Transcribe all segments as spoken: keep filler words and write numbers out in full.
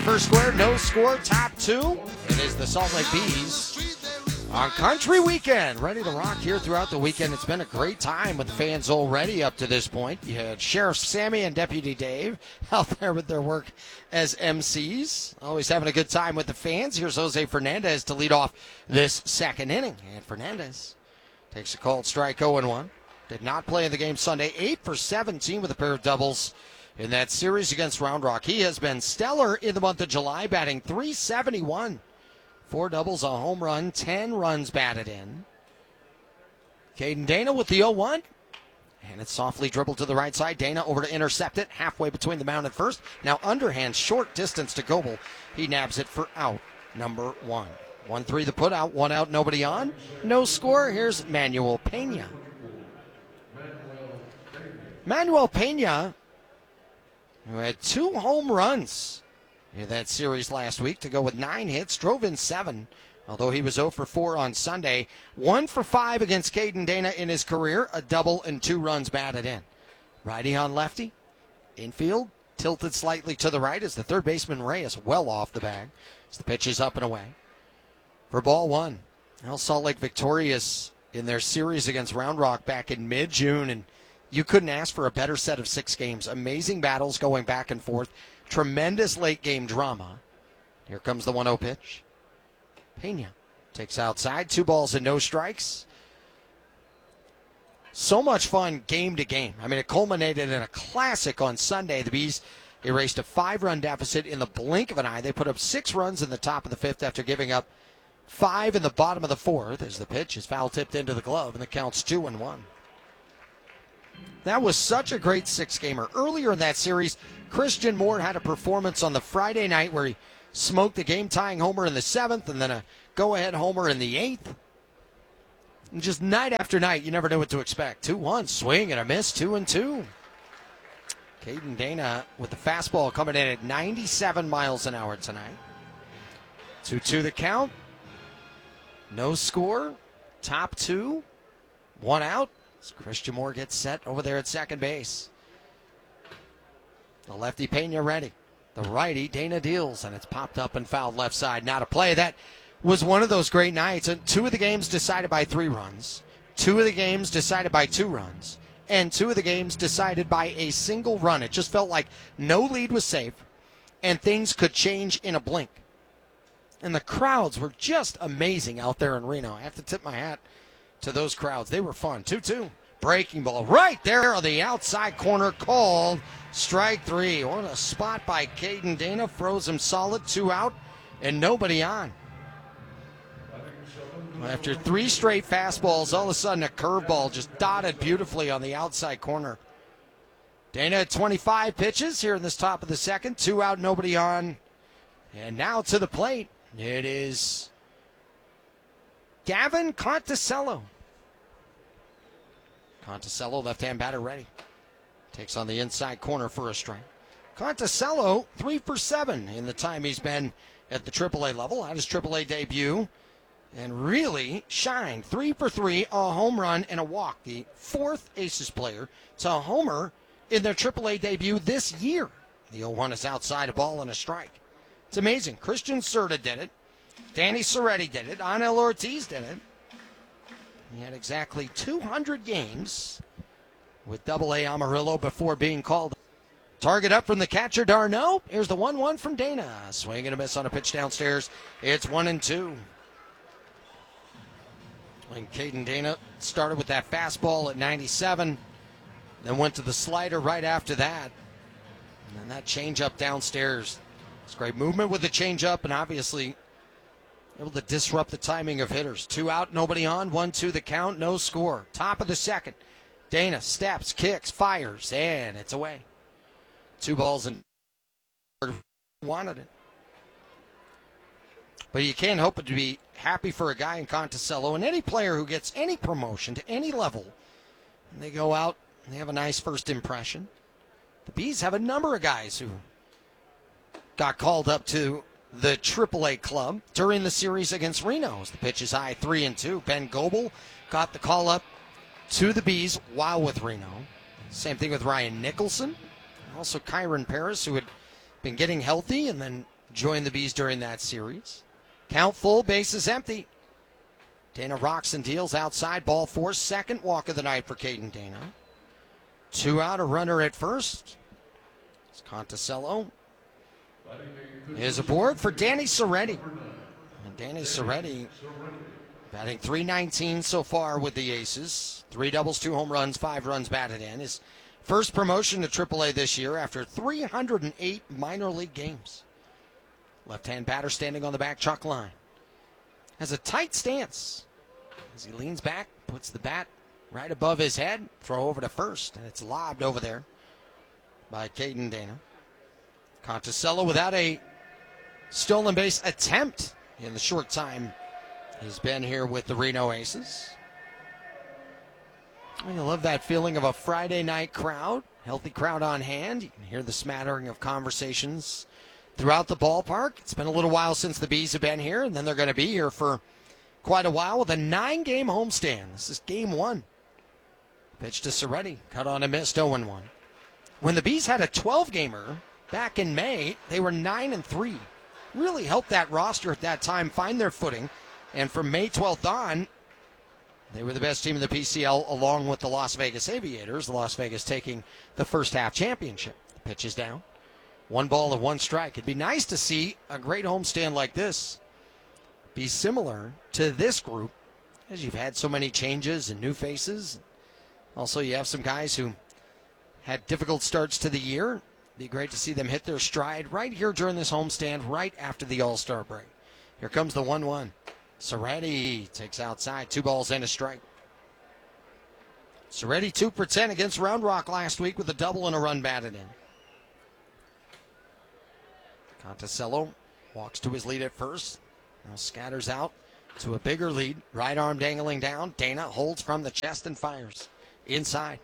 first square, no score, top two. It is the Salt Lake Bees on Country Weekend. Ready to rock here throughout the weekend. It's been a great time with the fans already up to this point. You had Sheriff Sammy and Deputy Dave out there with their work as M Cs. Always having a good time with the fans. Here's Jose Fernandez to lead off this second inning. And Fernandez takes a called strike, oh and one. Did not play in the game Sunday. eight for seventeen with a pair of doubles in that series against Round Rock. He has been stellar in the month of July, batting three seventy-one. Four doubles, a home run, ten runs batted in. Caden Dana with the oh one. And it's softly dribbled to the right side. Dana over to intercept it, halfway between the mound and first. Now underhand, short distance to Goebel. He nabs it for out number one. one three the put out, one out, nobody on. No score. Here's Manuel Pena. Manuel Pena, who had two home runs in that series last week to go with nine hits, drove in seven, although he was oh for four on Sunday. one for five against Caden Dana in his career, a double and two runs batted in. Righty on lefty, infield, tilted slightly to the right as the third baseman Ray is well off the bag as the pitch is up and away. For ball one, well, Salt Lake victorious in their series against Round Rock back in mid-June, and you couldn't ask for a better set of six games. Amazing battles going back and forth. Tremendous late-game drama. Here comes the one oh pitch. Pena takes outside. Two balls and no strikes. So much fun game to game. I mean, it culminated in a classic on Sunday. The Bees erased a five-run deficit in the blink of an eye. They put up six runs in the top of the fifth after giving up five in the bottom of the fourth as the pitch is foul-tipped into the glove, and the count's two and one. That was such a great six-gamer. Earlier in that series, Christian Moore had a performance on the Friday night where he smoked the game-tying homer in the seventh and then a go-ahead homer in the eighth. And just night after night, you never knew what to expect. two one, swing and a miss, two and two. Caden Dana with the fastball coming in at ninety-seven miles an hour tonight. two two the count. No score. Top two. One out. Christian Moore gets set over there at second base. The lefty Pena ready. The righty Dana deals, and it's popped up and fouled left side. Not a play. That was one of those great nights. And two of the games decided by three runs. Two of the games decided by two runs. And two of the games decided by a single run. It just felt like no lead was safe, and things could change in a blink. And the crowds were just amazing out there in Reno. I have to tip my hat to those crowds. They were fun. two two. Breaking ball right there on the outside corner, called strike three. What a spot by Caden Dana. Froze him solid. Two out and nobody on. After three straight fastballs, all of a sudden a curveball just dotted beautifully on the outside corner. Dana at twenty-five pitches here in this top of the second. Two out, nobody on. And now to the plate. It is Gavin Conticello. Conticello, left-hand batter ready. Takes on the inside corner for a strike. Conticello, three for seven in the time he's been at the triple A level. Had his triple A debut and really shined. Three for three, a home run and a walk. The fourth Aces player to a homer in their triple A debut this year. The oh one is outside, a ball and a strike. It's amazing. Christian Serta did it. Danny Soretti did it. Anel Ortiz did it. He had exactly two hundred games with double A Amarillo before being called. Target up from the catcher, Darno. Here's the one one from Dana. Swing and a miss on a pitch downstairs. It's one and two. And Caden Dana started with that fastball at ninety-seven, then went to the slider right after that. And then that changeup downstairs. It's great movement with the changeup, and obviously able to disrupt the timing of hitters. Two out, nobody on. One, two, the count, no score. Top of the second. Dana steps, kicks, fires, and it's away. Two balls and wanted it. But you can't help but to be happy for a guy in Conticello and any player who gets any promotion to any level. And they go out and they have a nice first impression. The Bees have a number of guys who got called up to the triple A club during the series against Reno. The pitch is high, three and two. Ben Goebel got the call up to the Bees while with Reno. Same thing with Ryan Nicholson. Also Kyron Paris, who had been getting healthy and then joined the Bees during that series. Count full, bases empty. Dana rocks and deals outside, ball four, second walk of the night for Caden Dana. Two out, a runner at first. It's Conticello is aboard for Danny Soretti. And Danny Soretti batting three nineteen so far with the Aces. Three doubles, two home runs, five runs batted in. His first promotion to triple A this year after three hundred eight minor league games. Left-hand batter standing on the back chalk line. Has a tight stance as he leans back, puts the bat right above his head, throw over to first, and it's lobbed over there by Caden Dana. Conticello without a stolen base attempt in the short time he's been here with the Reno Aces. I love that feeling of a Friday night crowd, healthy crowd on hand. You can hear the smattering of conversations throughout the ballpark. It's been a little while since the Bees have been here, and then they're going to be here for quite a while with a nine-game homestand. This is game one. Pitch to Soretti, cut on and missed, oh and one. When the Bees had a twelve-gamer back in May, they were nine and three. Really helped that roster at that time find their footing, and from May twelfth on, they were the best team in the P C L along with the Las Vegas Aviators, Las Vegas taking the first half championship. The pitch is down. One ball and one strike. It'd be nice to see a great homestand like this be similar to this group, as you've had so many changes and new faces. Also, you have some guys who had difficult starts to the year. It'd be great to see them hit their stride right here during this homestand, right after the All-Star break. Here comes the one one. Soretti takes outside, two balls and a strike. Soretti two for ten against Round Rock last week with a double and a run batted in. Conticello walks to his lead at first. Now scatters out to a bigger lead. Right arm dangling down. Dana holds from the chest and fires inside.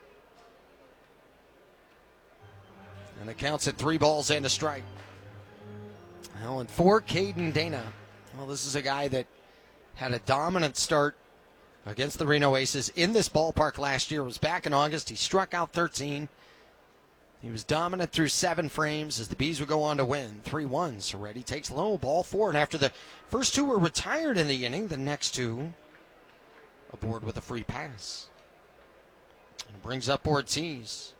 And it counts at three balls and a strike. Now, and for Caden Dana, well, this is a guy that had a dominant start against the Reno Aces in this ballpark last year. It was back in August. He struck out thirteen. He was dominant through seven frames as the Bees would go on to win. three one. Soretti takes low, ball four. And after the first two were retired in the inning, the next two aboard with a free pass. And brings up Ortiz.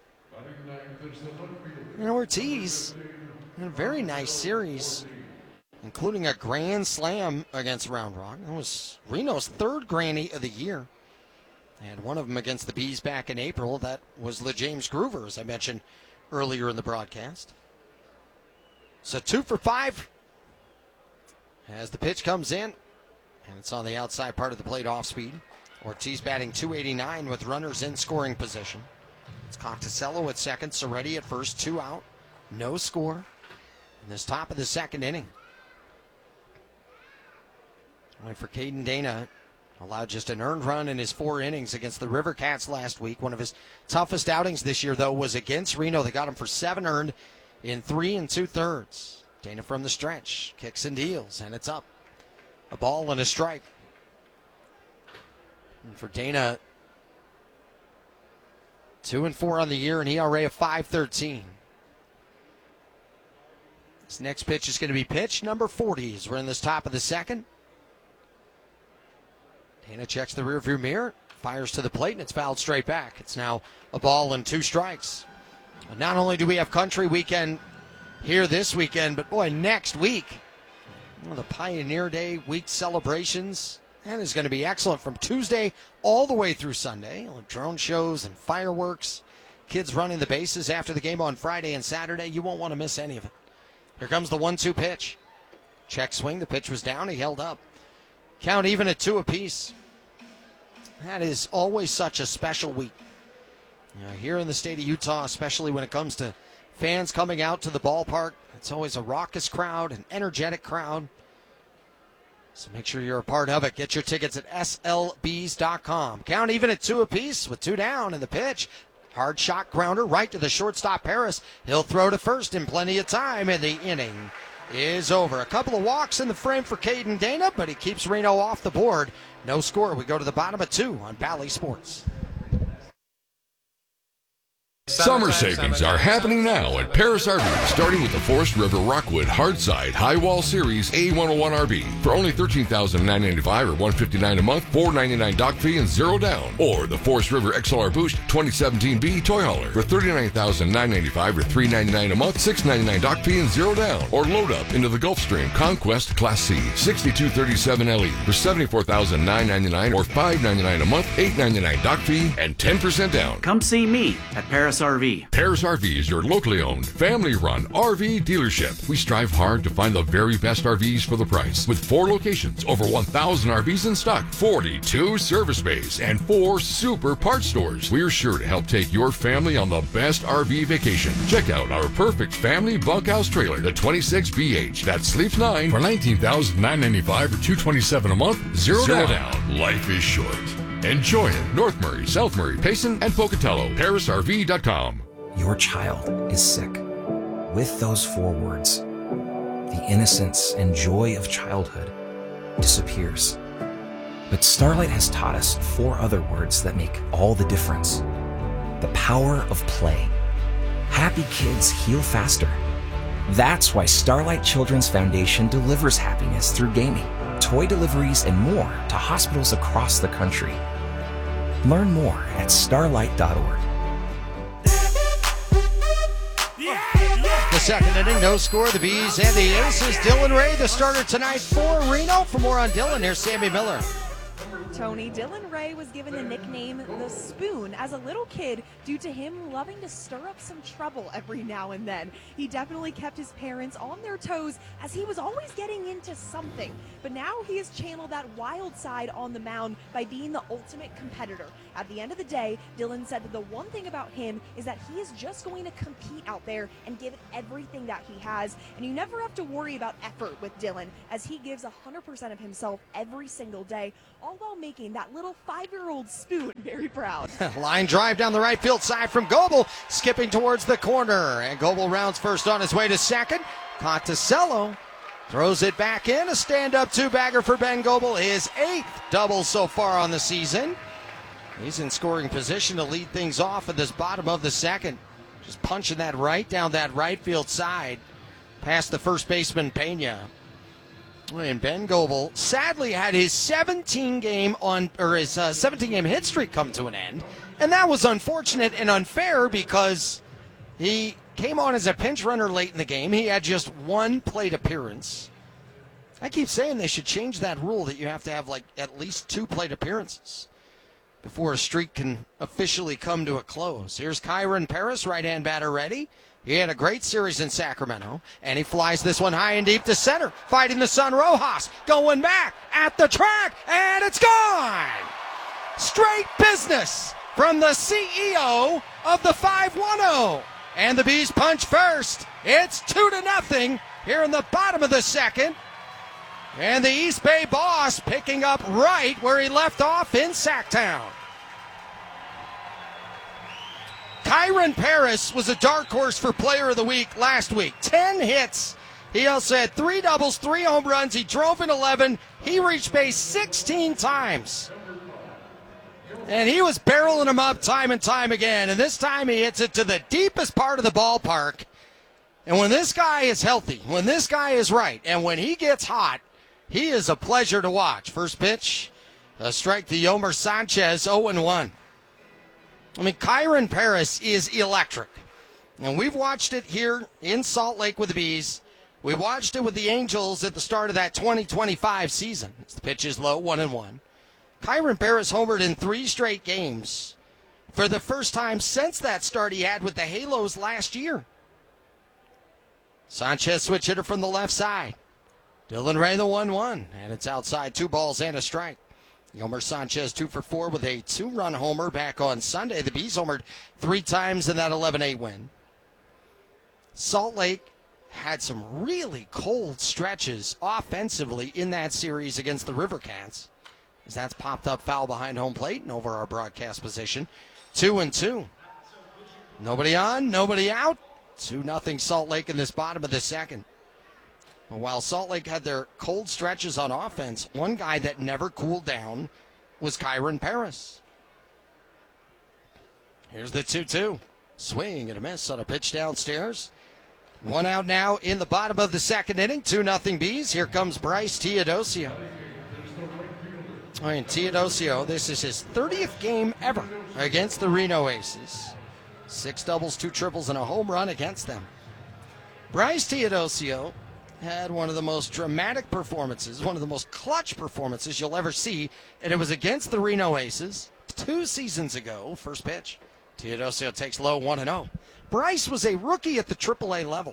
And Ortiz in a very nice series, including a grand slam against Round Rock. That was Reno's third granny of the year. They had one of them against the Bees back in April. That was LeJames Groover, as I mentioned earlier in the broadcast. So two for five as the pitch comes in, and it's on the outside part of the plate off speed. Ortiz batting two eighty-nine with runners in scoring position. It's Conticello at second, Soretti at first, two out, no score in this top of the second inning. And for Caden Dana, allowed just an earned run in his four innings against the River Cats last week. One of his toughest outings this year, though, was against Reno. They got him for seven earned in three and two-thirds. Dana from the stretch, kicks and deals, and it's up. A ball and a strike. And for Dana, two and four on the year, an E R A of five thirteen. This next pitch is going to be pitch number forty as we're in this top of the second. Dana checks the rearview mirror, fires to the plate, and it's fouled straight back. It's now a ball and two strikes. Not only do we have Country Weekend here this weekend, but boy, next week, well, the Pioneer Day week celebrations, that is going to be excellent from Tuesday all the way through Sunday. Drone shows and fireworks, kids running the bases after the game on Friday and Saturday. You won't want to miss any of it. Here comes the one two pitch. Check swing, the pitch was down, he held up. Count even at two apiece. That is always such a special week. You know, here in the state of Utah, especially when it comes to fans coming out to the ballpark, it's always a raucous crowd, an energetic crowd. So make sure you're a part of it. Get your tickets at S L Bs dot com. Count even at two apiece with two down in the pitch. Hard shot grounder right to the shortstop Harris. He'll throw to first in plenty of time, and the inning is over. A couple of walks in the frame for Caden Dana, but he keeps Reno off the board. No score. We go to the bottom of two on Bally Sports. Summer savings are happening now at Paris R V, starting with the Forest River Rockwood Hardside High Wall Series A one oh one R V for only thirteen thousand nine hundred ninety-five dollars or one hundred fifty-nine dollars a month, four hundred ninety-nine dollars dock fee and zero down. Or the Forest River X L R Boost twenty seventeen B Toy Hauler for thirty-nine thousand nine hundred ninety-five dollars or three hundred ninety-nine dollars a month, six hundred ninety-nine dollars dock fee and zero down. Or load up into the Gulfstream Conquest Class C sixty-two thirty-seven L E for seventy-four thousand nine hundred ninety-nine dollars or five hundred ninety-nine dollars a month, eight hundred ninety-nine dollars dock fee and ten percent down. Come see me at Paris R V. Paris R V is your locally owned, family-run R V dealership. We strive hard to find the very best R Vs for the price. With four locations, over one thousand R Vs in stock, forty-two service bays, and four super parts stores, we're sure to help take your family on the best R V vacation. Check out our perfect family bunkhouse trailer, the twenty-six B H, that sleeps nine for nineteen thousand nine hundred ninety-five dollars or two hundred twenty-seven dollars a month, zero, zero down. down. Life is short. Enjoy it. North Murray, South Murray, Payson, and Pocatello. Paris R V dot com. Your child is sick. With those four words, the innocence and joy of childhood disappears. But Starlight has taught us four other words that make all the difference. The power of play. Happy kids heal faster. That's why Starlight Children's Foundation delivers happiness through gaming, toy deliveries, and more to hospitals across the country. Learn more at starlight dot org. The second inning, no score. The Bees and the Aces. Dylan Ray, the starter tonight for Reno. For more on Dylan, here's Sammy Miller. Tony, Dylan Ray was given the nickname The Spoon as a little kid due to him loving to stir up some trouble every now and then. He definitely kept his parents on their toes as he was always getting into something. But now he has channeled that wild side on the mound by being the ultimate competitor. At the end of the day, Dylan said that the one thing about him is that he is just going to compete out there and give it everything that he has. And you never have to worry about effort with Dylan, as he gives one hundred percent of himself every single day, all while making that little five-year-old Spoon very proud. Line drive down the right field side from Goebel, skipping towards the corner. And Goebel rounds first on his way to second. Conticello throws it back in. A stand-up two-bagger for Ben Goebel. His eighth double so far on the season. He's in scoring position to lead things off at this bottom of the second. Just punching that right down that right field side past the first baseman Pena. And Ben Goebel sadly had his seventeen game on or his uh, seventeen game hit streak come to an end, and that was unfortunate and unfair because he came on as a pinch runner late in the game. He had just one plate appearance. I keep saying they should change that rule that you have to have like at least two plate appearances before a streak can officially come to a close. Here's Kyron Paris, right-hand batter ready. He had a great series in Sacramento, and he flies this one high and deep to center, fighting the sun. Rojas going back at the track, and it's gone! Straight business from the C E O of the five one oh. And the Bees punch first. It's two to nothing here in the bottom of the second. And the East Bay boss picking up right where he left off in Sacktown. Kyron Paris was a dark horse for Player of the Week last week. Ten hits. He also had three doubles, three home runs. He drove in eleven. He reached base sixteen times. And he was barreling them up time and time again. And this time he hits it to the deepest part of the ballpark. And when this guy is healthy, when this guy is right, and when he gets hot, he is a pleasure to watch. First pitch, a strike to Yomer Sanchez, oh and one. I mean, Kyron Paris is electric. And we've watched it here in Salt Lake with the Bees. We watched it with the Angels at the start of that twenty twenty-five season. The pitch is low, one and one. Kyron Paris homered in three straight games for the first time since that start he had with the Halos last year. Sanchez switch hitter from the left side. Dylan Ray the one one, and it's outside, two balls and a strike. Yomer Sanchez two for four with a two-run homer back on Sunday. The Bees homered three times in that eleven eight win. Salt Lake had some really cold stretches offensively in that series against the River Cats, as that's popped up foul behind home plate and over our broadcast position. Two and two. Nobody on, nobody out. Two nothing Salt Lake in this bottom of the second. While Salt Lake had their cold stretches on offense, one guy that never cooled down was Kyron Paris. Here's the two two. Swing and a miss on a pitch downstairs. One out now in the bottom of the second inning. two nothing Bees. Here comes Bryce Teodosio. I mean, Teodosio, this is his thirtieth game ever against the Reno Aces. Six doubles, two triples, and a home run against them. Bryce Teodosio had one of the most dramatic performances, one of the most clutch performances you'll ever see, and it was against the Reno Aces two seasons ago. First pitch, Teodosio takes low, one and oh. Bryce was a rookie at the triple A level,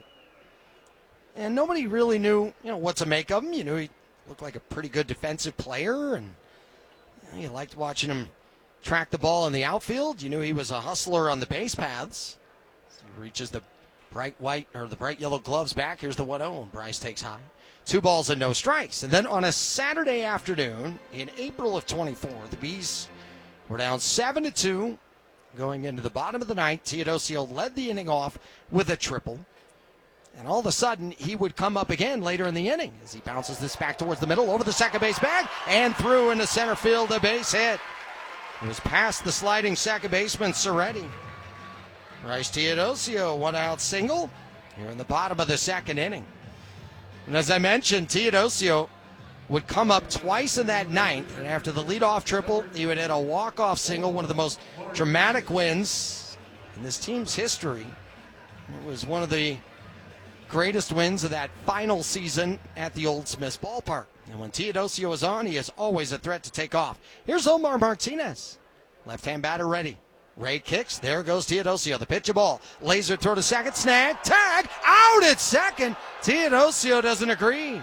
and nobody really knew, you know, what to make of him. You knew he looked like a pretty good defensive player, and you know, you liked watching him track the ball in the outfield. You knew he was a hustler on the base paths. So he reaches the bright white or the bright yellow gloves back. Here's the one oh, and Bryce takes high. Two balls and no strikes. And then on a Saturday afternoon in April of twenty-four, the Bees were down seven to two. Going into the bottom of the ninth, Teodosio led the inning off with a triple. And all of a sudden, he would come up again later in the inning as he bounces this back towards the middle, over the second base bag, and through into center field, a base hit. It was past the sliding second baseman, Soretti. Bryce Teodosio, one out single here in the bottom of the second inning. And as I mentioned, Teodosio would come up twice in that ninth, and after the leadoff triple, he would hit a walk-off single, one of the most dramatic wins in this team's history. It was one of the greatest wins of that final season at the Old Smiths Ballpark. And when Teodosio is on, he is always a threat to take off. Here's Omar Martinez. Left-hand batter ready. Ray kicks. There goes Teodosio. The pitch, a ball. Laser throw to second. Snag. Tag. Out at second. Teodosio doesn't agree.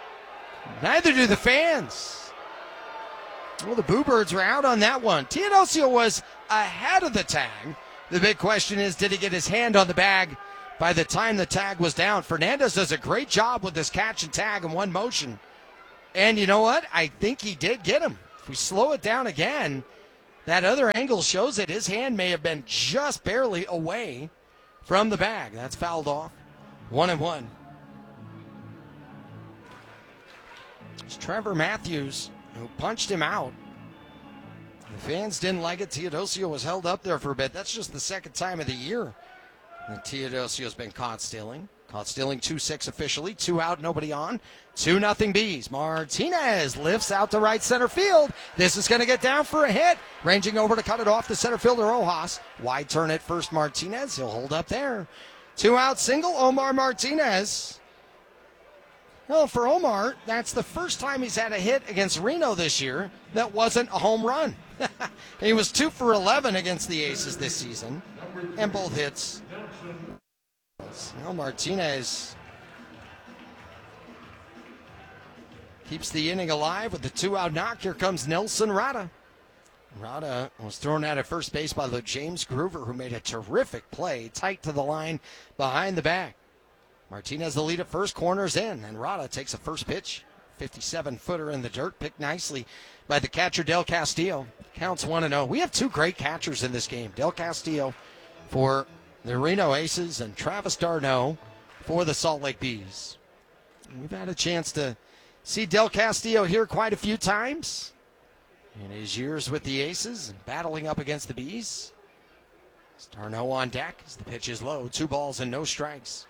Neither do the fans. Well, the Boo Birds were out on that one. Teodosio was ahead of the tag. The big question is, did he get his hand on the bag by the time the tag was down? Fernandez does a great job with this catch and tag in one motion. And you know what? I think he did get him. If we slow it down again, that other angle shows that his hand may have been just barely away from the bag. That's fouled off. One and one. It's Trevor Matthews who punched him out. The fans didn't like it. Teodosio was held up there for a bit. That's just the second time of the year that Teodosio's been caught stealing. Caught stealing two six officially. Two out, nobody on. two nothing Bees. Martinez lifts out to right center field. This is going to get down for a hit. Ranging over to cut it off the center fielder, Rojas. Wide turn at first, Martinez. He'll hold up there. Two out single, Omar Martinez. Well, for Omar, that's the first time he's had a hit against Reno this year that wasn't a home run. He was two for eleven against the Aces this season, and both hits. Well, Martinez keeps the inning alive with the two-out knock. Here comes Nelson Rada. Rada was thrown out at first base by James Groover, who made a terrific play, tight to the line behind the bag. Martinez the lead at first, corners in, and Rada takes a first pitch. fifty-seven footer in the dirt, picked nicely by the catcher Del Castillo. Counts one and oh. We have two great catchers in this game. Del Castillo for the Reno Aces and Travis d'Arnaud for the Salt Lake Bees. We've had a chance to see Del Castillo here quite a few times in his years with the Aces and battling up against the Bees. d'Arnaud on deck as the pitch is low. Two balls and no strikes.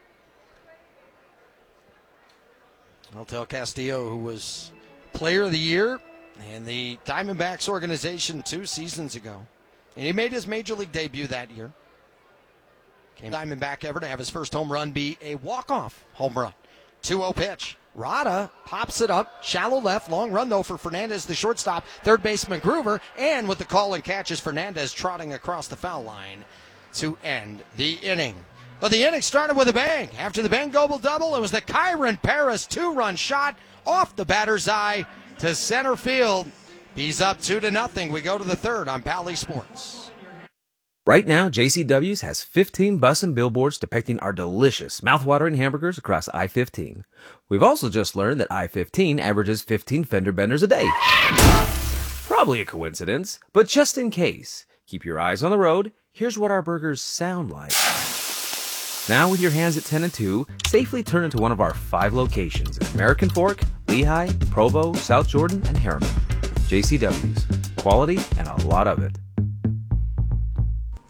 Well, Del Castillo, who was player of the year in the Diamondbacks organization two seasons ago. And he made his major league debut that year. Came Diamondback ever to have his first home run be a walk-off home run. two oh pitch. Rada pops it up, shallow left, long run though for Fernandez, the shortstop, third baseman Groover, and with the call and catches, Fernandez trotting across the foul line to end the inning. But the inning started with a bang. After the Ben Goebel double, it was the Kyron Paris two-run shot off the batter's eye to center field. He's up two to nothing. We go to the third on Bally Sports. Right now, J C W's has fifteen bus and billboards depicting our delicious, mouthwatering hamburgers across I fifteen. We've also just learned that I fifteen averages fifteen fender benders a day. Probably a coincidence, but just in case, keep your eyes on the road. Here's what our burgers sound like. Now with your hands at ten and two, safely turn into one of our five locations in American Fork, Lehigh, Provo, South Jordan, and Harriman. J C W's. Quality and a lot of it.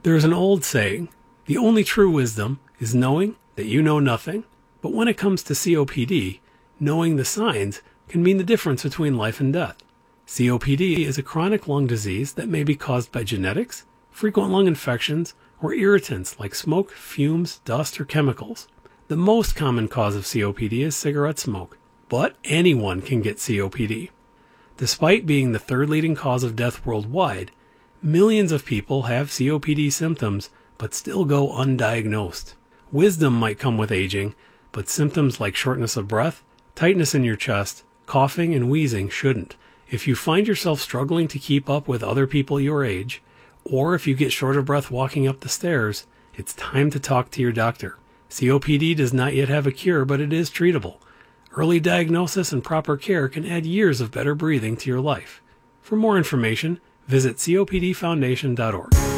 There's an old saying, the only true wisdom is knowing that you know nothing, but when it comes to C O P D, knowing the signs can mean the difference between life and death. C O P D is a chronic lung disease that may be caused by genetics, frequent lung infections, or irritants like smoke, fumes, dust, or chemicals. The most common cause of C O P D is cigarette smoke, but anyone can get C O P D. Despite being the third leading cause of death worldwide, millions of people have C O P D symptoms but still go undiagnosed. Wisdom might come with aging, but symptoms like shortness of breath, tightness in your chest, coughing, and wheezing shouldn't. If you find yourself struggling to keep up with other people your age, or if you get short of breath walking up the stairs, it's time to talk to your doctor. C O P D does not yet have a cure, but it is treatable. Early diagnosis and proper care can add years of better breathing to your life. For more information, visit C O P D foundation dot org.